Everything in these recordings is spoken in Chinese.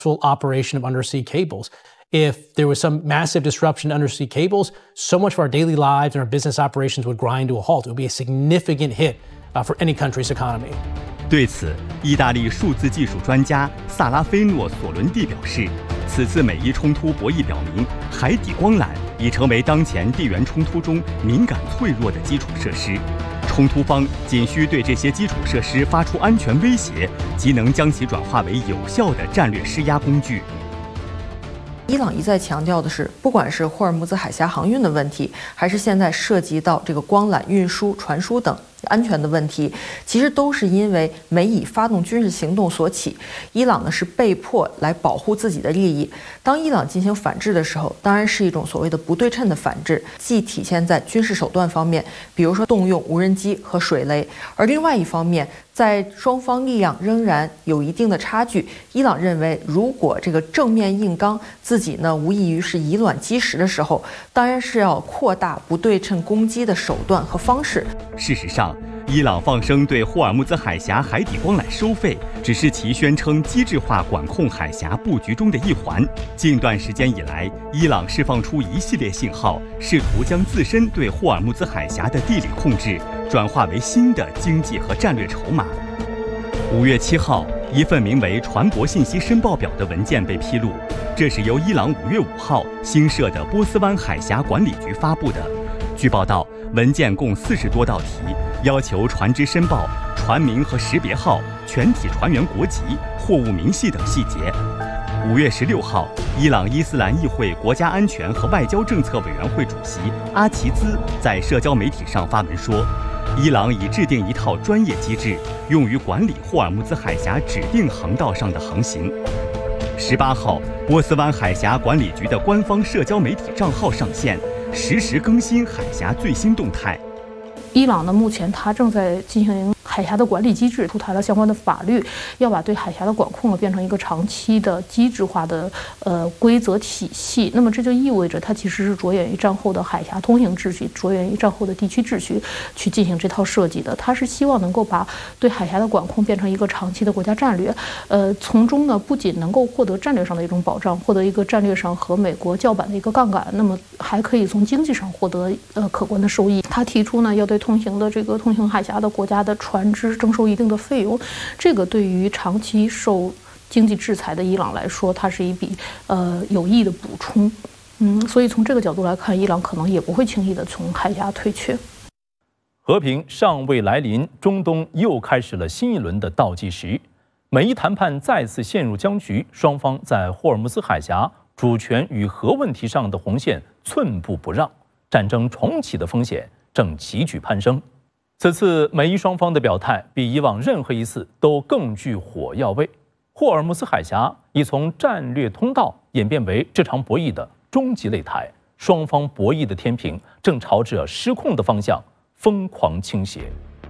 operation of undersea cables. If there was some massive disruption to undersea cables, so much of our daily lives and our business operations would grind to a halt. It would be a significant hit for any country's economy. 对此，意大利数字技术专家萨拉菲诺·索伦蒂表示，此次美伊冲突博弈表明，海底光缆已成为当前地缘冲突中敏感脆弱的基础设施。冲突方仅需对这些基础设施发出安全威胁，即能将其转化为有效的战略施压工具。 伊朗一再强调的是，不管是霍尔木兹海峡航运的问题，还是现在涉及到这个光缆运输、传输等安全的问题，其实都是因为美以发动军事行动所起。伊朗呢是被迫来保护自己的利益。当伊朗进行反制的时候，当然是一种所谓的不对称的反制，既体现在军事手段方面，比如说动用无人机和水雷，而另外一方面，在双方力量仍然有一定的差距。伊朗认为，如果这个正面硬刚，自己呢无异于是以卵击石的时候，当然是要扩大不对称攻击的手段和方式。 事实上，伊朗放声对霍尔木兹海峡海底光缆收费，只是其宣称机制化管控海峡布局中的一环。近段时间以来，伊朗释放出一系列信号，试图将自身对霍尔木兹海峡的地理控制转化为新的经济和战略筹码。5月7号，一份名为《船舶信息申报表》的文件被披露，这是由伊朗5月5号新设的波斯湾海峡管理局发布的。据报道，文件共40多道题，要求船只申报船名和识别号、全体船员国籍、货物明细等细节。5月16号，伊朗伊斯兰议会国家安全和外交政策委员会主席阿齐兹在社交媒体上发文说，伊朗已制定一套专业机制，用于管理霍尔木兹海峡指定航道上的航行。18号，波斯湾海峡管理局的官方社交媒体账号上线，实时更新海峡最新动态。 伊朗呢，目前它正在进行海峡的管理机制，出台了相关的法律，要把对海峡的管控呢变成一个长期的机制化的规则体系。那么这就意味着它其实是着眼于战后的海峡通行秩序，着眼于战后的地区秩序去进行这套设计的。它是希望能够把对海峡的管控变成一个长期的国家战略，从中呢不仅能够获得战略上的一种保障，获得一个战略上和美国叫板的一个杠杆，那么还可以从经济上获得可观的收益。他提出呢要对通行海峡的国家的船只征收一定的费用，这个对于长期受经济制裁的伊朗来说，它是一笔有益的补充。所以从这个角度来看，伊朗可能也不会轻易的从海峡退却。 和平尚未来临，中东又开始了新一轮的倒计时。美伊谈判再次陷入僵局，双方在霍尔木兹海峡主权与核问题上的红线寸步不让，战争重启的风险正急剧攀升。此次美伊双方的表态比以往任何一次都更具火药味。霍尔木兹海峡已从战略通道演变为这场博弈的终极擂台，双方博弈的天平正朝着失控的方向疯狂倾斜。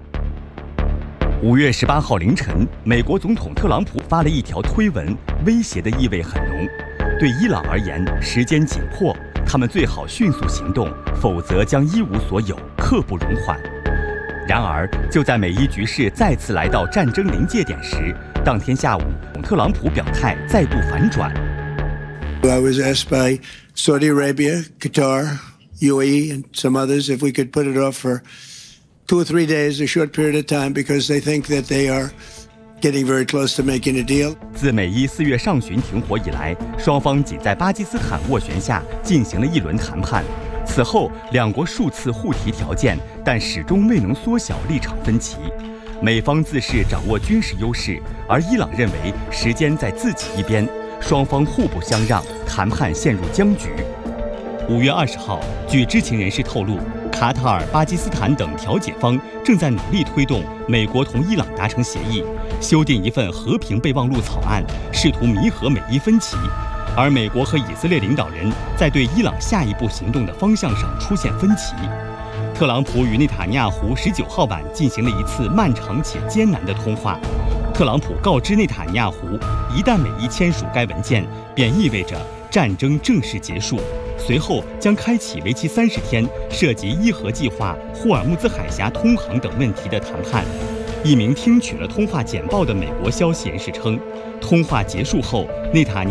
5月18号凌晨，美国总统特朗普发了一条推文，威胁的意味很浓。对伊朗而言，时间紧迫，他们最好迅速行动，否则将一无所有，刻不容缓。然而，就在美伊局势再次来到战争临界点时，当天下午，特朗普表态再度反转。 I was asked by Saudi Arabia, Qatar, UAE, and some others if we could put it off for 2 or 3 days, a short period of time, because they think that they are getting very close to making a deal. 自美伊4月上旬停火以来，双方仅在巴基斯坦斡旋下进行了一轮谈判。此后，两国数次互提条件，但始终未能缩小立场分歧。美方自视掌握军事优势，而伊朗认为时间在自己一边，双方互不相让，谈判陷入僵局。5月20号，据知情人士透露，卡塔尔、巴基斯坦等调解方正在努力推动美国同伊朗达成协议，修订一份和平备忘录草案，试图弥合美伊分歧。而美国和以色列领导人在对伊朗下一步行动的方向上出现分歧。特朗普与内塔尼亚胡19号晚进行了一次漫长且艰难的通话。特朗普告知内塔尼亚胡，一旦美伊签署该文件，便意味着战争正式结束，随后将开启为期30天、涉及伊核计划、霍尔木兹海峡通航等问题的谈判。 一名听取了通话简报的美国消息人士称，通话结束后，内塔尼